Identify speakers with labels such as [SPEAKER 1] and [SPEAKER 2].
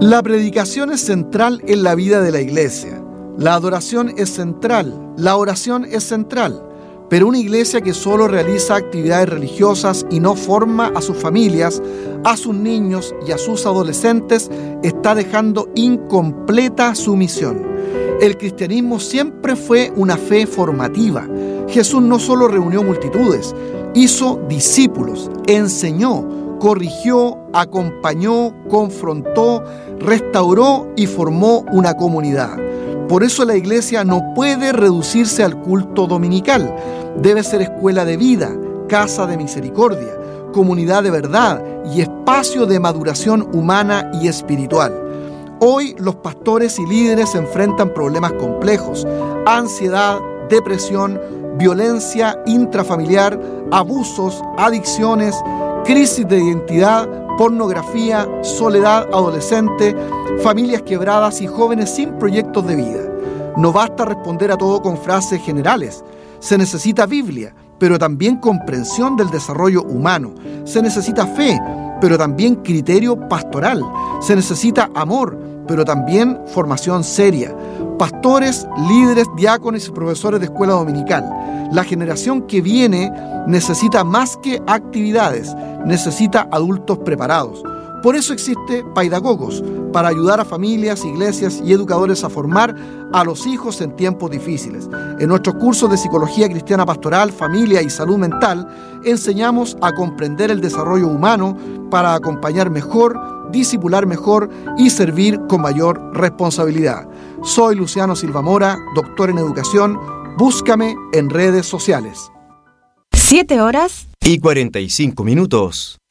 [SPEAKER 1] La predicación es central en la vida de la iglesia. La adoración es central, la oración es central. Pero una iglesia que solo realiza actividades religiosas y no forma a sus familias, a sus niños y a sus adolescentes, está dejando incompleta su misión. El cristianismo siempre fue una fe formativa. Jesús no solo reunió multitudes, hizo discípulos, enseñó, corrigió, acompañó, confrontó, restauró y formó una comunidad. Por eso la iglesia no puede reducirse al culto dominical. Debe ser escuela de vida, casa de misericordia, comunidad de verdad y espacio de maduración humana y espiritual. Hoy los pastores y líderes enfrentan problemas complejos: ansiedad, depresión, violencia intrafamiliar, abusos, adicciones, crisis de identidad, pornografía, soledad adolescente, familias quebradas y jóvenes sin proyectos de vida. No basta responder a todo con frases generales. Se necesita Biblia, pero también comprensión del desarrollo humano. Se necesita fe, pero también criterio pastoral. Se necesita amor, pero también formación seria. Pastores, líderes, diáconos y profesores de escuela dominical. La generación que viene necesita más que actividades, necesita adultos preparados. Por eso existe Paidagogos, para ayudar a familias, iglesias y educadores a formar a los hijos en tiempos difíciles. En nuestros cursos de Psicología Cristiana Pastoral, Familia y Salud Mental, enseñamos a comprender el desarrollo humano para acompañar mejor, discipular mejor y servir con mayor responsabilidad. Soy Luciano Silva Mora, doctor en educación. Búscame en redes sociales.
[SPEAKER 2] 7 horas
[SPEAKER 3] y 45 minutos.